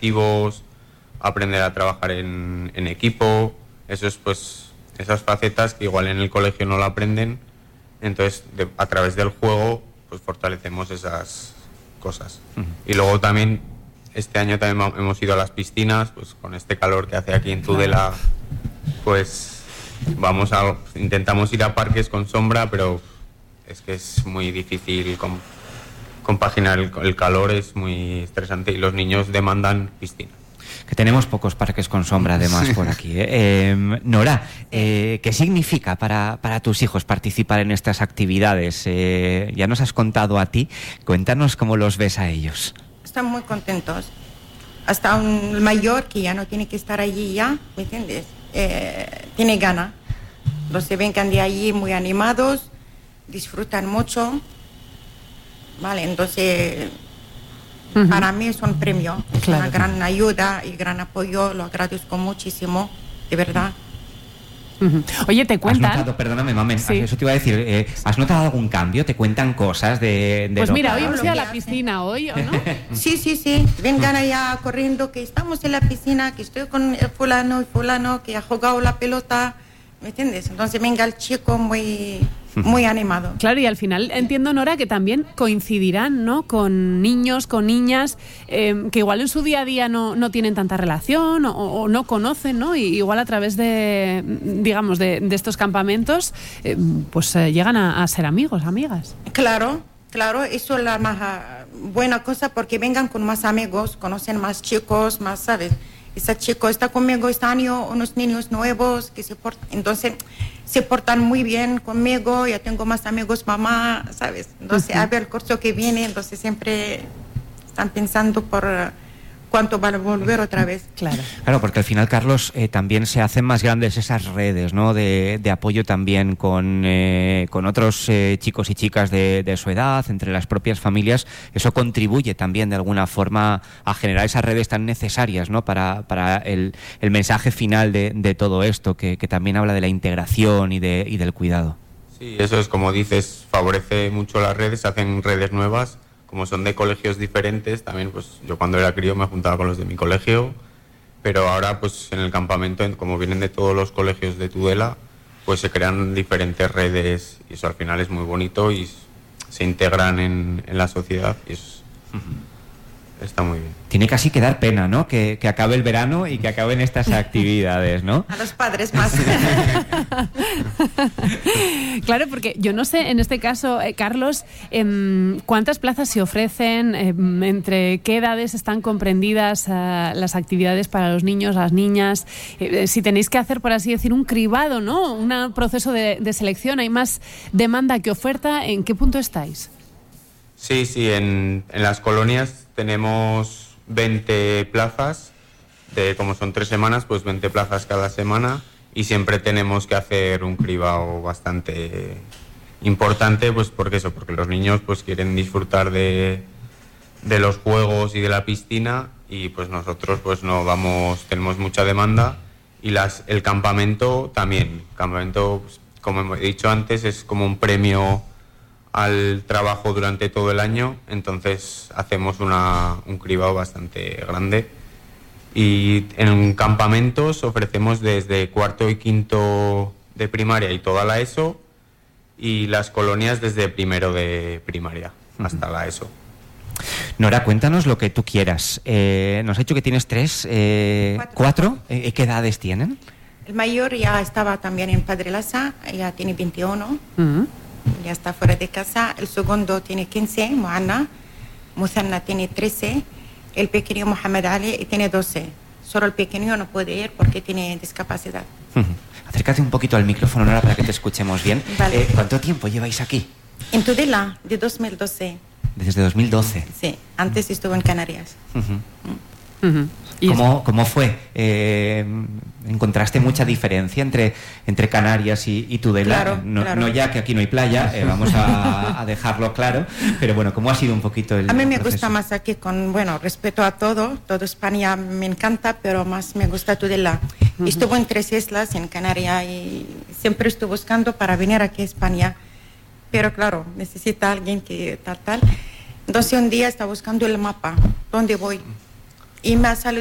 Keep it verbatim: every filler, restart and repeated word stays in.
activos, aprender a trabajar en, en equipo, eso es pues esas facetas que igual en el colegio no lo aprenden, entonces de, a través del juego pues fortalecemos esas cosas. Uh-huh. Y luego también este año también hemos ido a las piscinas, pues con este calor que hace aquí en Tudela, pues vamos a intentamos ir a parques con sombra, pero es que es muy difícil com, compaginar el, el calor, es muy estresante y los niños demandan piscina. Que tenemos pocos parques con sombra además por aquí. ¿eh? Eh, Nora, eh, ¿qué significa para, para tus hijos participar en estas actividades? Eh, ya nos has contado a ti, cuéntanos cómo los ves a ellos. Están muy contentos. Hasta un mayor que ya no tiene que estar allí ya, ¿me entiendes? Eh, tiene ganas. Los se vengan de allí muy animados, disfrutan mucho. Vale, entonces... Uh-huh. Para mí es un premio, es claro. Una gran ayuda y gran apoyo, lo agradezco muchísimo, de verdad. Uh-huh. Oye, ¿te cuentan? ¿Has notado, perdóname, mamen, sí. Eso te iba a decir, eh, ¿has notado algún cambio? ¿Te cuentan cosas de...? de pues mira, local? hoy hemos ido a la piscina hoy, ¿o no? Sí, sí, sí, vengan allá corriendo, que estamos en la piscina, que estoy con el fulano y fulano, que ha jugado la pelota, ¿me entiendes? Entonces venga el chico muy... muy animado. Claro, y al final entiendo, Nora, que también coincidirán, ¿no?, con niños, con niñas eh, que igual en su día a día no, no tienen tanta relación o, o no conocen, ¿no? Y igual a través de, digamos, de, de estos campamentos, eh, pues eh, llegan a, a ser amigos, amigas. Claro, claro, eso es la más uh, buena cosa, porque vengan con más amigos, conocen más chicos, más, ¿sabes? Ese chico está conmigo este año, unos niños nuevos que se portan, entonces se portan muy bien conmigo, ya tengo más amigos mamá, ¿sabes? Entonces uh-huh. a ver el curso que viene, entonces siempre están pensando por uh, cuánto van a volver otra vez. Claro, claro, porque al final, Carlos, eh, también se hacen más grandes esas redes, ¿no?, de, de apoyo también con, eh, con otros eh, chicos y chicas de, de su edad, entre las propias familias. Eso contribuye también de alguna forma a generar esas redes tan necesarias, ¿no?, para, para el, el mensaje final de, de todo esto, que, que también habla de la integración y, de, y del cuidado. Sí, eso es, como dices, favorece mucho las redes, se hacen redes nuevas. Como son de colegios diferentes, también pues yo cuando era crío me juntaba con los de mi colegio, pero ahora pues en el campamento, como vienen de todos los colegios de Tudela, pues se crean diferentes redes y eso al final es muy bonito y se integran en, en la sociedad y eso uh-huh. está muy bien. Tiene casi que dar pena, ¿no?, que, que acabe el verano y que acaben estas actividades, ¿no? A los padres más. Claro, porque yo no sé, en este caso, eh, Carlos, eh, ¿cuántas plazas se ofrecen? Eh, ¿Entre qué edades están comprendidas eh, las actividades para los niños, las niñas? Eh, si tenéis que hacer, por así decir, un cribado, ¿no?, un proceso de, de selección, ¿hay más demanda que oferta? ¿En qué punto estáis? Sí, sí, en, en las colonias tenemos veinte plazas, de como son tres semanas, pues veinte plazas cada semana y siempre tenemos que hacer un cribado bastante importante, pues porque eso, porque los niños pues quieren disfrutar de, de los juegos y de la piscina y pues nosotros pues no vamos, tenemos mucha demanda y las el campamento también, el campamento pues, como he dicho antes es como un premio al trabajo durante todo el año, entonces hacemos una, un cribado bastante grande y en campamentos ofrecemos desde cuarto y quinto de primaria y toda la ESO y las colonias desde primero de primaria hasta la ESO. Nora, cuéntanos lo que tú quieras. Eh, nos has dicho que tienes tres, eh, cuatro. ¿Cuatro? Eh, ¿Qué edades tienen? El mayor ya estaba también en Padre Lasa, ya tiene veintiuno. Uh-huh. Ya está fuera de casa. El segundo tiene quince, Moana. Muzanna tiene trece. El pequeño Mohamed Ali tiene doce. Solo el pequeño no puede ir porque tiene discapacidad. Uh-huh. Acércate un poquito al micrófono, Nora, para que te escuchemos bien. Vale. Eh, ¿Cuánto tiempo lleváis aquí? En Tudela, de dos mil doce. Desde dos mil doce. Sí, antes uh-huh. estuve en Canarias. Uh-huh. Uh-huh. ¿Cómo, ¿Cómo fue? Eh, ¿Encontraste mucha diferencia entre, entre Canarias y, y Tudela? Claro, no, claro. no ya que aquí no hay playa, eh, vamos a, a dejarlo claro, pero bueno, ¿cómo ha sido un poquito el A mí me proceso? gusta más aquí, con, bueno, respeto a todo, todo España me encanta, pero más me gusta Tudela. Uh-huh. Estuve en tres islas, en Canarias, y siempre estoy buscando para venir aquí a España, pero claro, necesita alguien que tal, tal. Entonces un día estaba buscando el mapa, ¿dónde voy? y me ha salido